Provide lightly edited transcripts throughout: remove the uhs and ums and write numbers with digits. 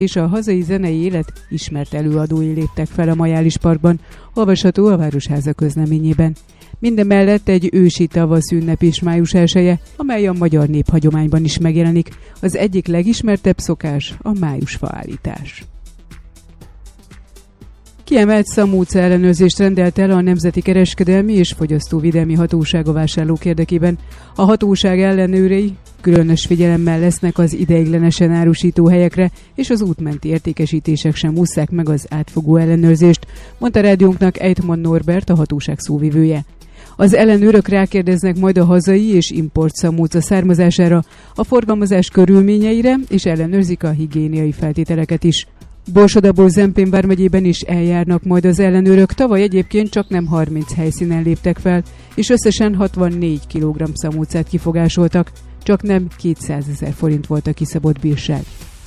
és a hazai zenei élet ismert előadói léptek fel a Majális Parkban, olvasható a Városháza közleményében. Mindemellett egy ősi tavasz ünnep is május 1-e, amely a magyar néphagyományban is megjelenik. Az egyik legismertebb szokás a májusfaállítás. Kiemelt szamóca ellenőrzést rendelt el a Nemzeti Kereskedelmi és Fogyasztóvédelmi Hatóság a vásárlók érdekében. A hatóság ellenőrei különös figyelemmel lesznek az ideiglenesen árusító helyekre, és az útmenti értékesítések sem ússzák meg az átfogó ellenőrzést, mondta rádiónknak Ejtman Norbert, a hatóság szóvivője. Az ellenőrök rákérdeznek majd a hazai és import szamóca származására, a forgalmazás körülményeire, és ellenőrzik a higiéniai feltételeket is. Borsod-Abaúj-Zempén vármegyében is eljárnak majd az ellenőrök, tavaly egyébként csak nem 30 helyszínen léptek fel, és összesen 64 kg szamócát kifogásoltak, csak nem 200 000 forint volt a kiszabott bírság.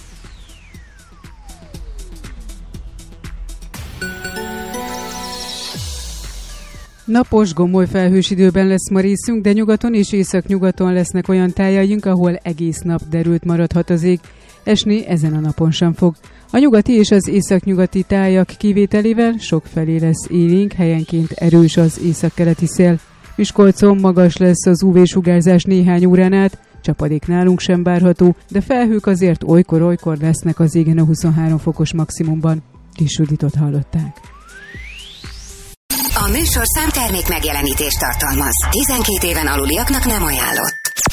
Napos, gomoly felhős időben lesz ma részünk, de nyugaton és északnyugaton lesznek olyan tájaink, ahol egész nap derült maradhat az ég. Esni ezen a napon sem fog. A nyugati és az északnyugati tájak kivételével sokfelé lesz élénk, helyenként erős az északkeleti szél. Miskolcon magas lesz az UV-sugárzás néhány órán át, csapadék nálunk sem várható, de felhők azért olykor-olykor lesznek az égen a 23 fokos maximumban. Kis Juditot hallották. A műsorszám termék megjelenítést tartalmaz. 12 éven aluliaknak nem ajánlott.